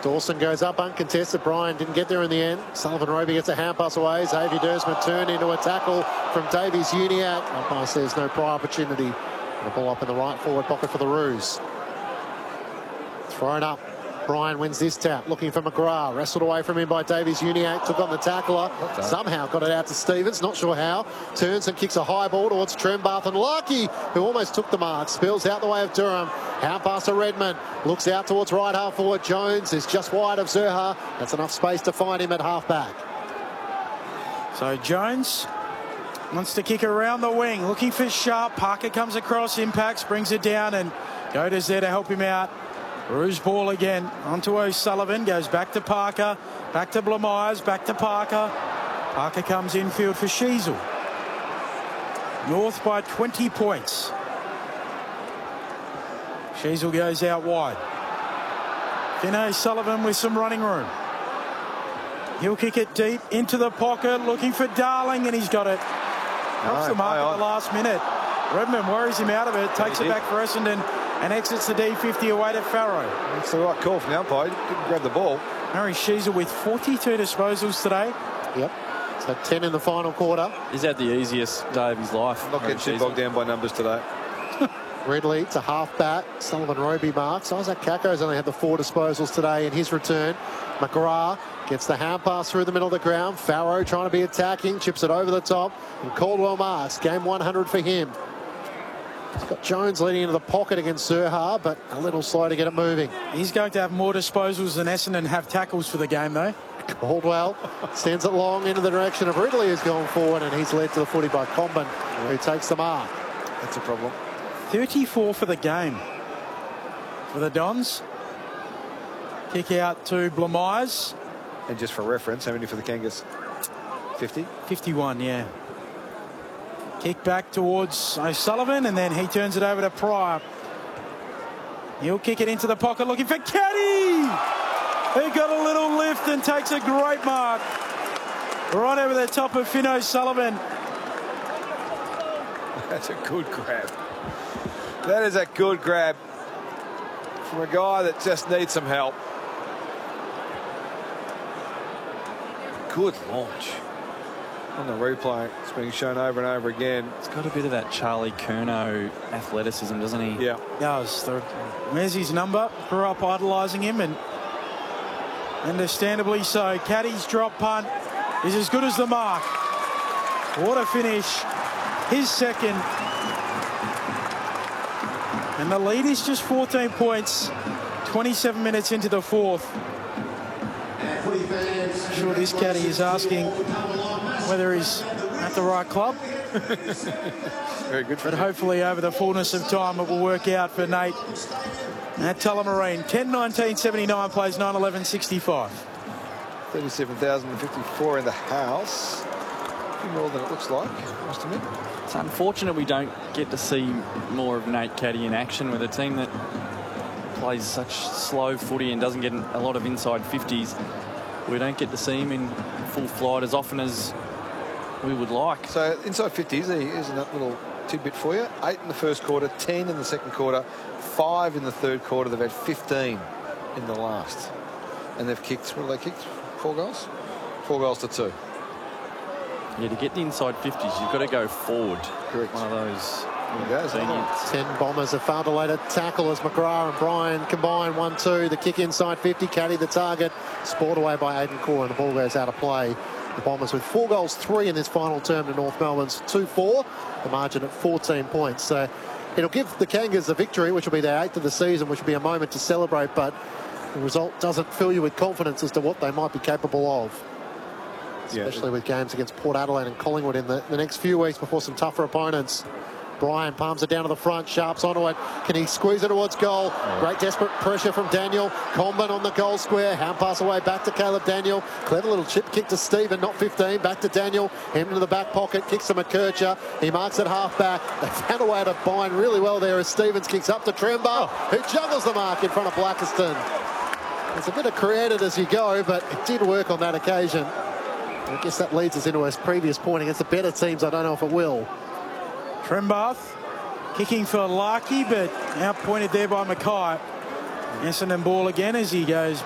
Dawson goes up uncontested. Bryan didn't get there in the end. Sullivan Roby gets a hand pass away. Xavier Dersman turned into a tackle from Davies Uniacke. Umpire says no prior opportunity. The ball up in the right forward pocket for the Roos. Thrown up. Bryan wins this tap, looking for McGrath. Wrestled away from him by Davies Uniacke. Took on the tackler. Somehow got it out to Stevens. Not sure how. Turns and kicks a high ball towards Trembath. And Larkey, who almost took the mark, spills out the way of Durham. Hand pass to Redmond. Looks out towards right half forward. Jones is just wide of Zurhaar. That's enough space to find him at half back. So Jones wants to kick around the wing. Looking for Sharp. Parker comes across, impacts, brings it down, and Goda's there to help him out. Roos ball again onto O'Sullivan, goes back to Parker, back to Blamires, back to Parker. Parker comes infield for Sheasel. North by 20 points. Sheasel goes out wide. Finn O'Sullivan with some running room. He'll kick it deep into the pocket, looking for Darling, and he's got it. Helps the mark at the last minute. Redmond worries him out of it, takes it back for Essendon, and exits the D50 away to Farrow. That's the right call from the umpire. He didn't grab the ball. Harry Sheasel with 42 disposals today. Yep. So 10 in the final quarter. He's had the easiest day of his life. Not getting too bogged down by numbers today. Ridley to half back. Sullivan Roby marks. Isaac Kako's only had the 4 disposals today in his return. McGrath gets the hand pass through the middle of the ground. Farrow trying to be attacking. Chips it over the top. And Caldwell marks. Game 100 for him. He's got Jones leading into the pocket against Zurhaar, but a little slow to get it moving. He's going to have more disposals than Essendon have tackles for the game, though. Caldwell sends it long into the direction of Ridley, who's gone forward, and he's led to the footy by Comben, who takes the mark. That's a problem. 34 for the game for the Dons. Kick out to Blamires. And just for reference, how many for the Kangas? 50? 51, yeah. Kick back towards O'Sullivan, and then he turns it over to Pryor. He'll kick it into the pocket, looking for Caddy. He got a little lift and takes a great mark. Right over the top of Finn O'Sullivan. That's a good grab. That is a good grab from a guy that just needs some help. Good launch. On the replay, it's being shown over and over again. It's got a bit of that Charlie Curnow athleticism, doesn't he? Yeah. Does. Where's his number? Grew up idolising him, and understandably so. Caddy's drop punt is as good as the mark. What a finish. His second. And the lead is just 14 points. 27 minutes into the fourth. I'm sure this caddy is asking whether he's at the right club. Very good. But hopefully over the fullness of time it will work out for Nate at Tullamarine. 10-19-79 plays 9-11-65. 37,054 in the house. A few more than it looks like, I must admit. It's unfortunate we don't get to see more of Nate Caddy in action with a team that plays such slow footy and doesn't get a lot of inside 50s. We don't get to see him in full flight as often as we would like. So inside 50s, here's a little tidbit for you. 8 in the first quarter, 10 in the second quarter, 5 in the third quarter. They've had 15 in the last. And they've kicked, what have they kicked? 4 goals? 4 goals to 2. Yeah, to get the inside 50s, you've got to go forward. Correct. One of those. 10 Bombers have failed to lay a tackle as McGrath and Bryan combine 1-2. The kick inside 50, Caddy the target. Spoiled away by Aidan Core, and the ball goes out of play. The Bombers with 4 goals, 3 in this final term to North Melbourne's 2-4. The margin at 14 points. So it'll give the Kangas the victory, which will be their 8th of the season, which will be a moment to celebrate, but the result doesn't fill you with confidence as to what they might be capable of. Especially with games against Port Adelaide and Collingwood in the next few weeks before some tougher opponents. Bryan palms it down to the front. Sharp's onto it. Can he squeeze it towards goal? Great desperate pressure from Daniel. Comben on the goal square. Hand pass away back to Caleb Daniel. Clever little chip kick to Stephen, not 15. Back to Daniel. Him into the back pocket. Kicks to McKercher. He marks it half back. They found a way to bind really well there as Stevens kicks up to Tremba, who juggles the mark in front of Blackiston. It's a bit of created as you go, but it did work on that occasion. I guess that leads us into his previous point against the better teams. I don't know if it will. Trembath kicking for Larkey, but outpointed there by Mackay. Essendon ball again as he goes